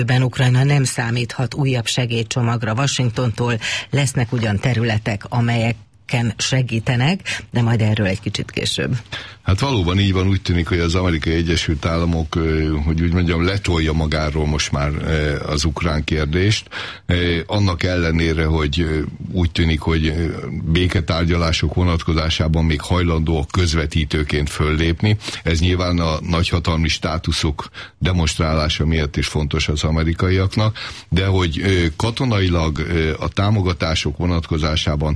Ukrajna nem számíthat újabb segélycsomagra Washingtontól, lesznek ugyan területek, amelyeken segítenek, de majd erről egy kicsit később. Hát valóban így van, úgy tűnik, hogy az Amerikai Egyesült Államok, hogy úgy mondjam, letolja magáról most már az ukrán kérdést. Annak ellenére, hogy úgy tűnik, hogy béketárgyalások vonatkozásában még hajlandóak közvetítőként föllépni. Ez nyilván a nagyhatalmi státuszok demonstrálása miatt is fontos az amerikaiaknak, de hogy katonailag a támogatások vonatkozásában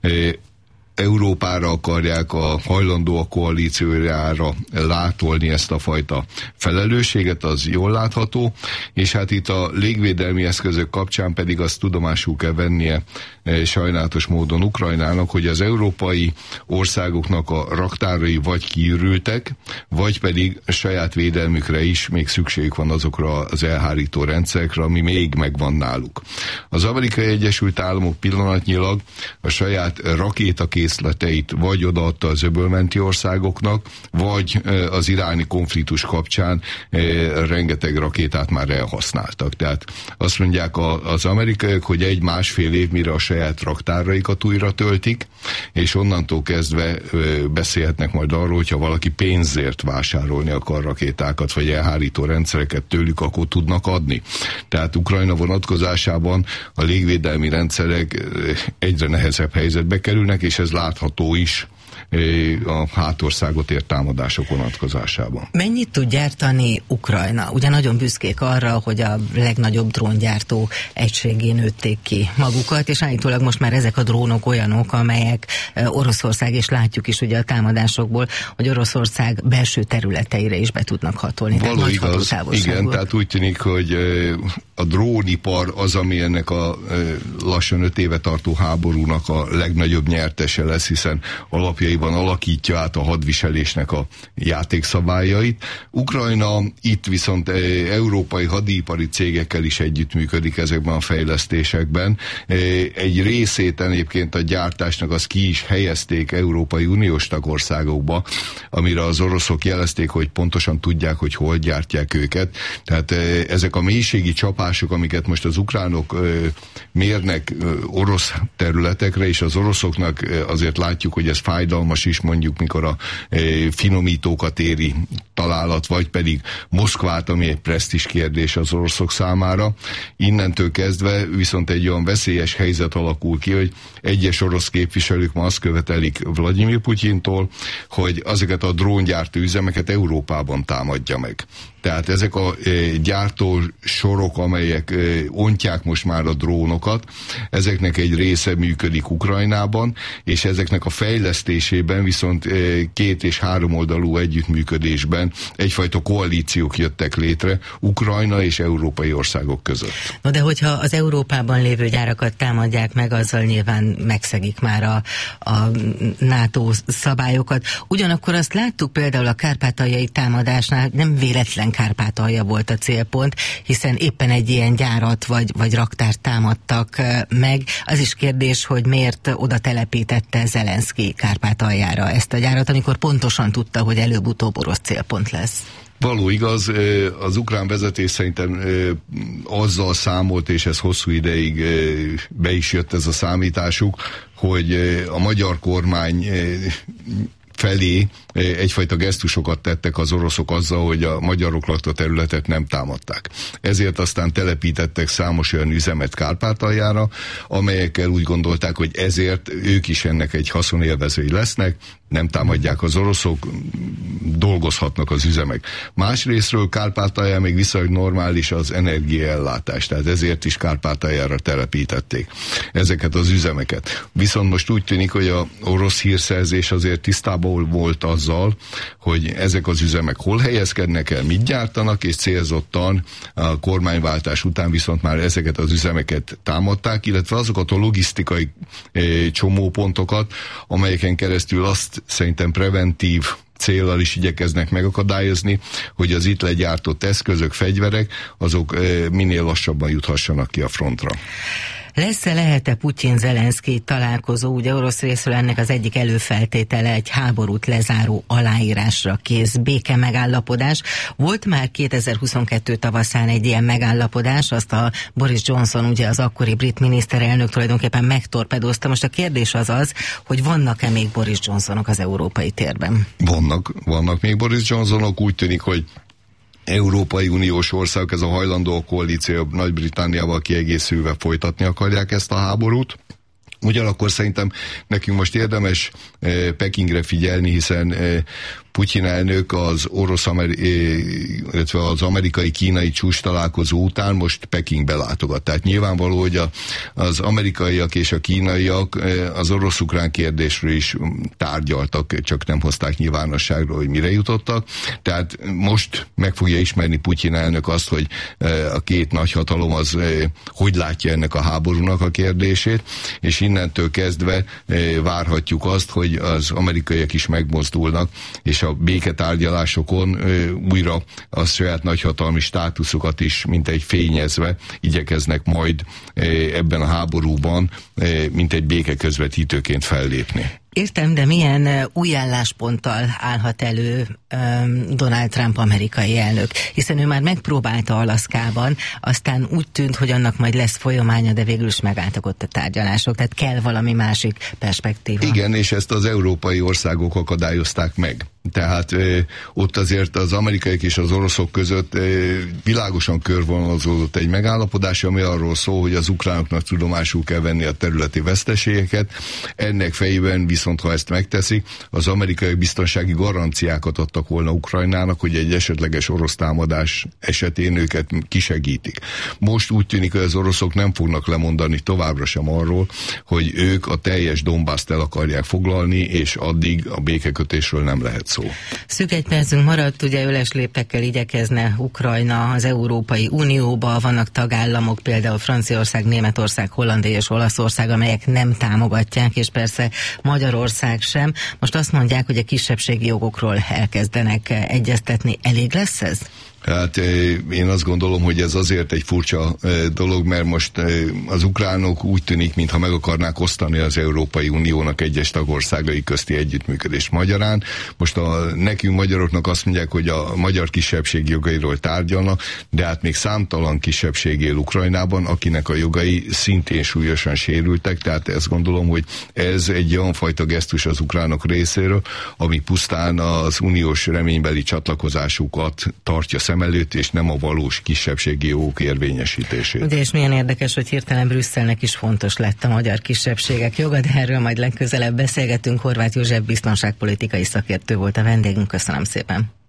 Európára akarják, a hajlandó a koalíciójára látolni ezt a fajta felelősséget, az jól látható, és hát itt a légvédelmi eszközök kapcsán pedig azt tudomásul kell vennie sajnálatos módon Ukrajnának, hogy az európai országoknak a raktárai vagy kiürültek, vagy pedig saját védelmükre is még szükségük van azokra az elhárító rendszerekre, ami még megvan náluk. Az Amerikai Egyesült Államok pillanatnyilag a saját rakétakészleteit vagy odaadta az öbölmenti országoknak, vagy az iráni konfliktus kapcsán rengeteg rakétát már elhasználtak. Tehát azt mondják az amerikaiak, hogy 1-1,5 év mire a saját raktáraikat újra töltik, és onnantól kezdve beszélhetnek majd arról, hogyha valaki pénzért vásárolni akar rakétákat, vagy elhárító rendszereket tőlük, akkor tudnak adni. Tehát Ukrajna vonatkozásában a légvédelmi rendszerek egyre nehezebb helyzetbe kerülnek, és ez látható is a hátországot ért támadások vonatkozásában. Mennyit tud gyártani Ukrajna? Ugye nagyon büszkék arra, hogy a legnagyobb dróngyártó egységén nőtték ki magukat, és állítólag most már ezek a drónok olyanok, amelyek Oroszország, és látjuk is ugye a támadásokból, hogy Oroszország belső területeire is be tudnak hatolni. Való igaz, igen, tehát úgy tűnik, hogy a drónipar az, ami ennek a lassan 5 éve tartó háborúnak a legnagyobb nyertese lesz, hiszen alapjaiban alakítja át a hadviselésnek a játékszabályait. Ukrajna itt viszont európai hadipari cégekkel is együttműködik ezekben a fejlesztésekben. Egy részét egyébként a gyártásnak az ki is helyezték Európai Uniós tagországokba, amire az oroszok jelezték, hogy pontosan tudják, hogy hol gyártják őket. Tehát ezek a mélységi csapások, amiket most az ukránok mérnek orosz területekre, és az oroszoknak azért látjuk, hogy ez fájdalmas is, mondjuk mikor a finomítókat éri találat, vagy pedig Moszkvát, ami egy presztízs kérdés az oroszok számára. Innentől kezdve viszont egy olyan veszélyes helyzet alakul ki, hogy egyes orosz képviselők ma azt követelik Vladimir Putyintól, hogy azokat a dróngyártó üzemeket Európában támadja meg. Tehát ezek a gyártó sorok, amelyek ontják most már a drónokat, ezeknek egy része működik Ukrajnában, és ezeknek a fejlesztésében viszont 2- és 3 oldalú együttműködésben egyfajta koalíciók jöttek létre Ukrajna és európai országok között. No de hogyha az Európában lévő gyárakat támadják meg, azzal nyilván megszegik már a NATO szabályokat. Ugyanakkor azt láttuk például a kárpátaljai támadásnál, nem véletlen Kárpátalja volt a célpont, hiszen éppen egy ilyen gyárat vagy raktárt támadtak meg. Az is kérdés, hogy miért oda telepítette Zelenszky Kárpátaljára ezt a gyárat, amikor pontosan tudta, hogy előbb-utóbb orosz célpont lesz. Való igaz, az ukrán vezetés szerintem azzal számolt, és ez hosszú ideig be is jött ez a számításuk, hogy a magyar kormány felé egyfajta gesztusokat tettek az oroszok azzal, hogy a magyarok lakta területet nem támadták. Ezért aztán telepítettek számos olyan üzemet Kárpátaljára, amelyekkel úgy gondolták, hogy ezért ők is ennek egy haszonélvezői lesznek, nem támadják az oroszok, dolgozhatnak az üzemek. Másrésztről Kárpátalján még viszonylag normális az energiaellátás, tehát ezért is Kárpátaljára telepítették ezeket az üzemeket. Viszont most úgy tűnik, hogy az orosz hírszerzés azért tisztában volt azzal, hogy ezek az üzemek hol helyezkednek el, mit gyártanak, és célzottan a kormányváltás után viszont már ezeket az üzemeket támadták, illetve azokat a logisztikai csomópontokat, amelyeken keresztül azt szerintem preventív céllal is igyekeznek megakadályozni, hogy az itt legyártott eszközök, fegyverek, azok minél lassabban juthassanak ki a frontra. Lehet-e Putyin-Zelenszky találkozó? Ugye orosz részről ennek az egyik előfeltétele egy háborút lezáró aláírásra kész béke megállapodás. Volt már 2022 tavaszán egy ilyen megállapodás, azt a Boris Johnson, ugye az akkori brit miniszterelnök tulajdonképpen megtorpedózta. Most a kérdés az, hogy vannak-e még Boris Johnsonok az európai térben? Vannak még Boris Johnsonok, úgy tűnik, hogy Európai Uniós országok, ez a hajlandó koalíció Nagy-Britanniával kiegészülve folytatni akarják ezt a háborút. Ugyanakkor szerintem nekünk most érdemes Pekingre figyelni, hiszen Putyin elnök az illetve az amerikai-kínai csúcs találkozó után most Pekingbe látogat. Tehát nyilvánvaló, hogy az amerikaiak és a kínaiak az orosz-ukrán kérdésről is tárgyaltak, csak nem hozták nyilvánosságra, hogy mire jutottak. Tehát most meg fogja ismerni Putyin elnök azt, hogy a két nagyhatalom az hogy látja ennek a háborúnak a kérdését, és innentől kezdve várhatjuk azt, hogy az amerikaiak is megmozdulnak, és a béketárgyalásokon újra a saját nagyhatalmi státuszukat is mintegy fényezve igyekeznek majd ebben a háborúban mintegy békeközvetítőként fellépni. Értem, de milyen új állásponttal állhat elő Donald Trump amerikai elnök? Hiszen ő már megpróbálta Alaszkában, aztán úgy tűnt, hogy annak majd lesz folyamánya, de végül is megálltak ott a tárgyalások, tehát kell valami másik perspektíva. Igen, és ezt az európai országok akadályozták meg. Tehát ott azért az amerikaiak és az oroszok között világosan körvonalazódott egy megállapodás, ami arról szól, hogy az ukránoknak tudomásul kell venni a területi veszteségeket. Ennek fejében viszont, ha ezt megteszik, az amerikai biztonsági garanciákat adtak volna Ukrajnának, hogy egy esetleges orosz támadás esetén őket kisegítik. Most úgy tűnik, hogy az oroszok nem fognak lemondani továbbra sem arról, hogy ők a teljes Donbaszt el akarják foglalni, és addig a békekötésről nem lehet szó. Szűk egy percünk maradt, ugye öles léptekkel igyekezne Ukrajna az Európai Unióba, vannak tagállamok, például Franciaország, Németország, Hollandia és Olaszország, amelyek nem támogatják, és persze Magyarország sem. Most azt mondják, hogy a kisebbségi jogokról elkezdenek egyeztetni. Elég lesz ez? Hát én azt gondolom, hogy ez azért egy furcsa dolog, mert most az ukránok úgy tűnik, mintha meg akarnák osztani az Európai Uniónak egyes tagországai közti együttműködést magyarán. Most nekünk magyaroknak azt mondják, hogy a magyar kisebbség jogairól tárgyalnak, de hát még számtalan kisebbség él Ukrajnában, akinek a jogai szintén súlyosan sérültek, tehát ezt gondolom, hogy ez egy olyan fajta gesztus az ukránok részéről, ami pusztán az uniós reménybeli csatlakozásukat tartja szem előtt, és nem a valós kisebbségi jogok érvényesítését. Ugye, és milyen érdekes, hogy hirtelen Brüsszelnek is fontos lett a magyar kisebbségek joga, de erről majd legközelebb beszélgetünk. Horváth József biztonságpolitikai szakértő volt a vendégünk. Köszönöm szépen.